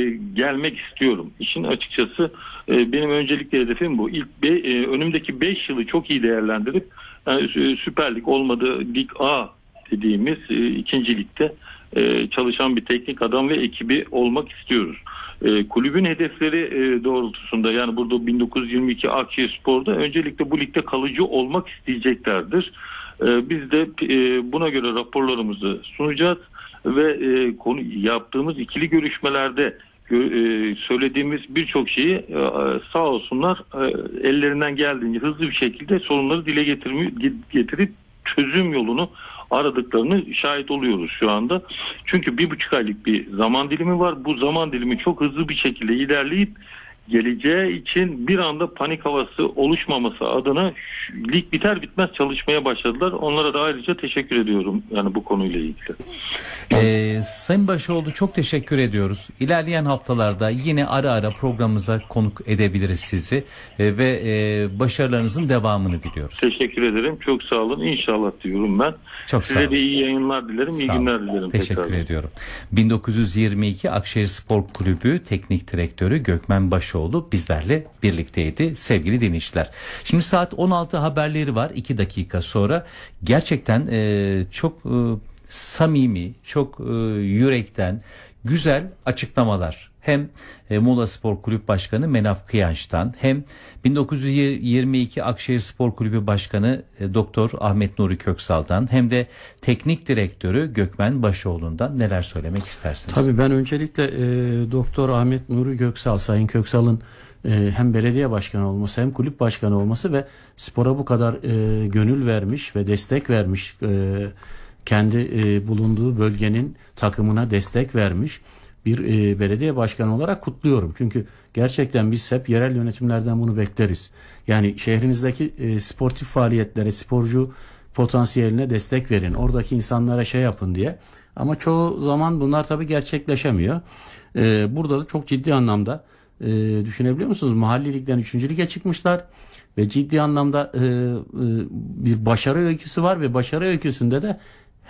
gelmek istiyorum. İşin açıkçası benim öncelikli hedefim bu. Önümdeki 5 yılı çok iyi değerlendirip Süper Lig olmadı, Lig A dediğimiz ikinci ligde çalışan bir teknik adam ve ekibi olmak istiyoruz. Kulübün hedefleri doğrultusunda, yani burada 1922 Akşehirspor'da öncelikle bu ligde kalıcı olmak isteyeceklerdir. Biz de buna göre raporlarımızı sunacağız ve yaptığımız ikili görüşmelerde söylediğimiz birçok şeyi sağ olsunlar ellerinden geldiğince hızlı bir şekilde sorunları dile getirip çözüm yolunu aradıklarını şahit oluyoruz şu anda. Çünkü 1,5 aylık bir zaman dilimi var. Bu zaman dilimi çok hızlı bir şekilde ilerleyip geleceği için bir anda panik havası oluşmaması adına lig biter bitmez çalışmaya başladılar. Onlara da ayrıca teşekkür ediyorum yani bu konuyla ilgili. Sayın Başoğlu, çok teşekkür ediyoruz. İlerleyen haftalarda yine ara ara programımıza konuk edebiliriz sizi ve başarılarınızın devamını diliyoruz. Teşekkür ederim. Çok sağ olun. İnşallah diyorum ben. Çok Size de iyi yayınlar dilerim. İyi günler dilerim. Teşekkür ediyorum. 1922 Akşehirspor Kulübü Teknik Direktörü Gökmen Başoğlu bizlerle birlikteydi sevgili dinleyiciler. Şimdi saat 16 haberleri var. 2 dakika sonra gerçekten çok samimi, çok yürekten güzel açıklamalar. Hem Muğla Spor Kulüp Başkanı Menaf Kıyanç'tan, hem 1922 Akşehir Spor Kulübü Başkanı Doktor Ahmet Nuri Köksal'dan, hem de Teknik Direktörü Gökmen Başoğlu'ndan neler söylemek istersiniz? Tabii ben öncelikle Doktor Ahmet Nuri Köksal, Sayın Köksal'ın hem belediye başkanı olması hem kulüp başkanı olması ve spora bu kadar gönül vermiş ve destek vermiş, kendi bulunduğu bölgenin takımına destek vermiş bir belediye başkanı olarak kutluyorum. Çünkü gerçekten biz hep yerel yönetimlerden bunu bekleriz. Yani şehrinizdeki sportif faaliyetlere, sporcu potansiyeline destek verin. Oradaki insanlara şey yapın diye. Ama çoğu zaman bunlar tabii gerçekleşemiyor. Burada da çok ciddi anlamda düşünebiliyor musunuz? Mahalli ligden 3. lige çıkmışlar ve ciddi anlamda bir başarı öyküsü var ve başarı öyküsünde de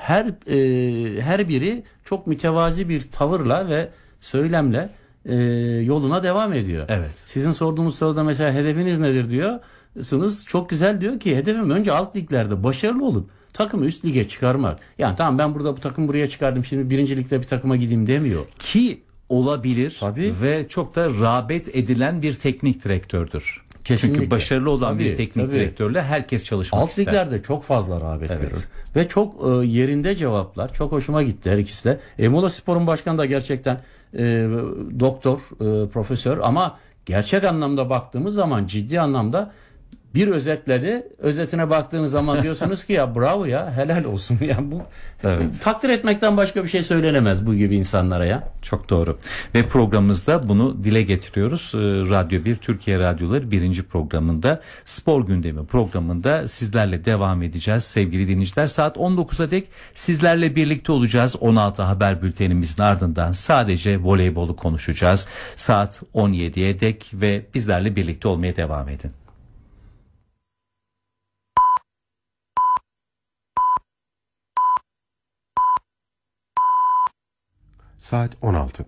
her biri çok mütevazi bir tavırla ve söylemle yoluna devam ediyor. Evet. Sizin sorduğunuz soruda mesela hedefiniz nedir diyorsunuz. Çok güzel diyor ki hedefim önce alt liglerde başarılı olup takımı üst lige çıkarmak. Yani tamam ben burada bu takımı buraya çıkardım, şimdi 1. ligde bir takıma gideyim demiyor. Ki olabilir. Tabii. Ve çok da rağbet edilen bir teknik direktördür. Kesinlikle. Çünkü başarılı olan bir teknik direktörle herkes çalışmak ister. Alt liglerde çok fazla rağbet görür. Ve çok yerinde cevaplar. Çok hoşuma gitti her ikisi de. Muğla Spor'un başkanı da gerçekten doktor, profesör ama gerçek anlamda baktığımız zaman ciddi anlamda bir özetledi. Özetine baktığınız zaman diyorsunuz ki ya bravo ya, helal olsun. Yani bu takdir etmekten başka bir şey söylenemez bu gibi insanlara ya. Çok doğru. Ve programımızda bunu dile getiriyoruz. Radyo 1 Türkiye Radyoları 1. programında Spor Gündemi programında sizlerle devam edeceğiz sevgili dinleyiciler. Saat 19'a dek sizlerle birlikte olacağız. 16 haber bültenimizin ardından sadece voleybolu konuşacağız. Saat 17'ye dek ve bizlerle birlikte olmaya devam edin. Saat 16.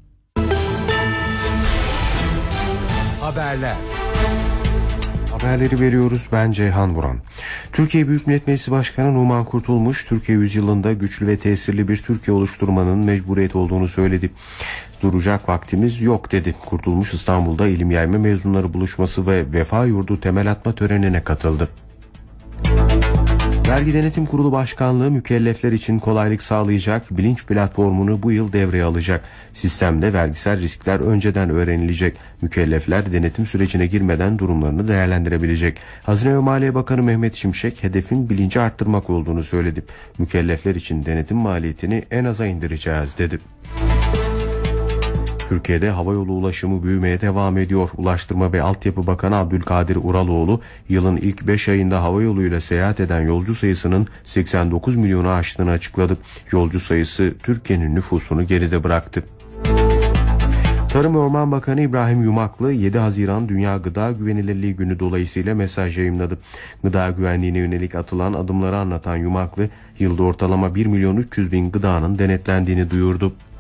Haberleri veriyoruz. Ben Ceyhan Vuran. Türkiye Büyük Millet Meclisi Başkanı Numan Kurtulmuş, Türkiye yüzyılında güçlü ve tesirli bir Türkiye oluşturmanın mecburiyet olduğunu söyledi. Duracak vaktimiz yok dedi. Kurtulmuş İstanbul'da ilim yayma mezunları buluşması ve Vefa Yurdu temel atma törenine katıldı. Vergi Denetim Kurulu Başkanlığı mükellefler için kolaylık sağlayacak bilinç platformunu bu yıl devreye alacak. Sistemde vergisel riskler önceden öğrenilecek. Mükellefler denetim sürecine girmeden durumlarını değerlendirebilecek. Hazine ve Maliye Bakanı Mehmet Şimşek hedefin bilinci arttırmak olduğunu söyledi. Mükellefler için denetim maliyetini en aza indireceğiz dedi. Türkiye'de havayolu ulaşımı büyümeye devam ediyor. Ulaştırma ve Altyapı Bakanı Abdülkadir Uraloğlu, yılın ilk 5 ayında havayoluyla seyahat eden yolcu sayısının 89 milyonu aştığını açıkladı. Yolcu sayısı Türkiye'nin nüfusunu geride bıraktı. Tarım ve Orman Bakanı İbrahim Yumaklı 7 Haziran Dünya Gıda Güvenilirliği Günü dolayısıyla mesaj yayımladı. Gıda güvenliğine yönelik atılan adımları anlatan Yumaklı, yılda ortalama 1.300.000 gıdanın denetlendiğini duyurdu.